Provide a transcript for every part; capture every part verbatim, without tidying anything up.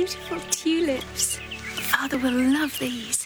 beautiful tulips. Father will love these.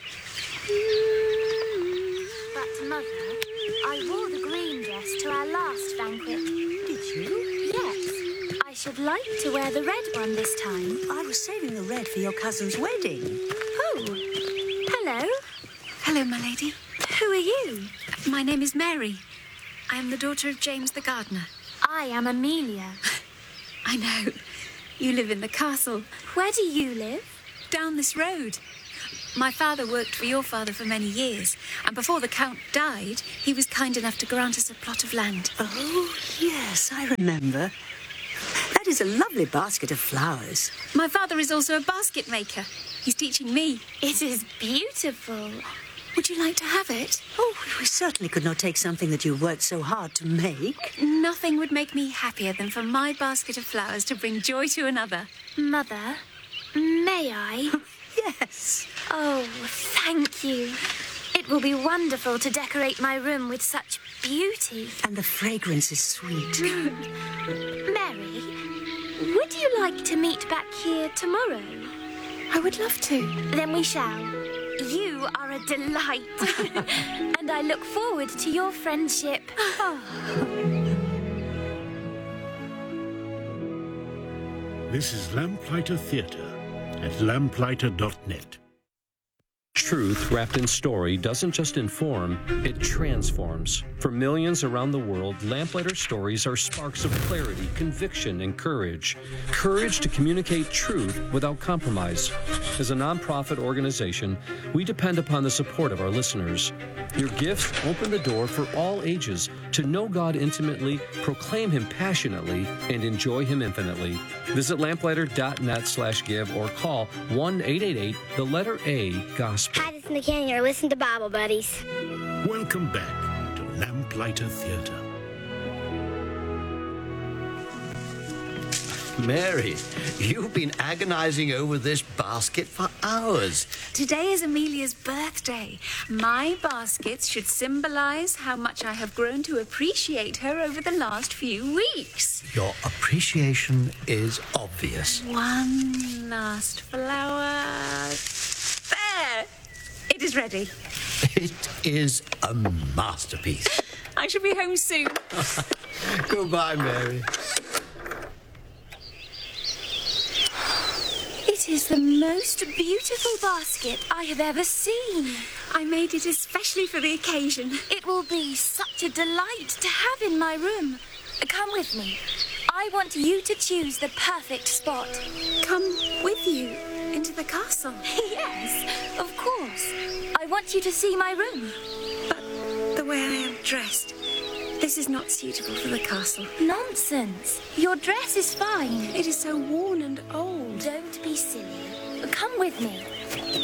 But, Mother, I wore the green dress to our last banquet. Did you? Yes. I should like to wear the red one this time. I was saving the red for your cousin's wedding. Oh. Hello. Hello, my lady. Who are you? My name is Mary. I am the daughter of James the gardener. I am Amelia. I know. You live in the castle. Where do you live? Down this road. My father worked for your father for many years, and before the Count died, he was kind enough to grant us a plot of land. Oh, yes, I remember. That is a lovely basket of flowers. My father is also a basket maker. He's teaching me. It is beautiful. Would you like to have it? Oh, we certainly could not take something that you worked so hard to make. Nothing would make me happier than for my basket of flowers to bring joy to another. Mother, may I? Yes. Oh, thank you. It will be wonderful to decorate my room with such beauty. And the fragrance is sweet. Mary, would you like to meet back here tomorrow? I would love to. Then we shall. You are a delight. And I look forward to your friendship. This is Lamplighter Theatre at lamplighter dot net. Truth wrapped in story doesn't just inform, it transforms. For millions around the world, Lamplighter stories are sparks of clarity, conviction, and courage. Courage to communicate truth without compromise. As a nonprofit organization, we depend upon the support of our listeners. Your gifts open the door for all ages to know God intimately, proclaim Him passionately, and enjoy Him infinitely. Visit lamplighter dot net slash give or call one eight eight eight, the letter A, Gospel. Hi, this is McKenna. You're listening to Bible Buddies. Welcome back to Lamplighter Theatre. Mary, you've been agonizing over this basket for hours. Today is Amelia's birthday. My baskets should symbolize how much I have grown to appreciate her over the last few weeks. Your appreciation is obvious. One last flower. There! It is ready. It is a masterpiece. I shall be home soon. Goodbye, Mary. It is the most beautiful basket I have ever seen. I made it especially for the occasion. It will be such a delight to have in my room. Come with me. I want you to choose the perfect spot. Come with you into the castle. Yes, of course. I want you to see my room. But the way I am dressed, this is not suitable for the castle. Nonsense. Your dress is fine. It is so worn and old. Don't be silly. Come with me.